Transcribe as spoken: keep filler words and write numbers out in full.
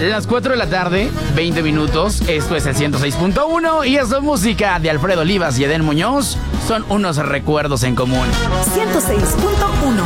Las cuatro de la tarde, veinte minutos. Esto es el ciento seis punto uno y esa música de Alfredo Olivas y Edén Muñoz son unos recuerdos en común. ciento seis punto uno